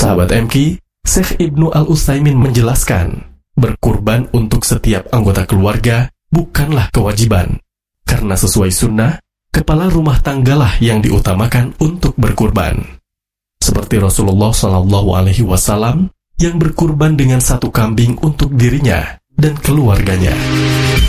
Sahabat MQ, Syekh Ibnu Al-Utsaimin menjelaskan, berkurban untuk setiap anggota keluarga bukanlah kewajiban. Karena sesuai sunnah, kepala rumah tanggalah yang diutamakan untuk berkurban. Seperti Rasulullah SAW yang berkurban dengan 1 kambing untuk dirinya dan keluarganya.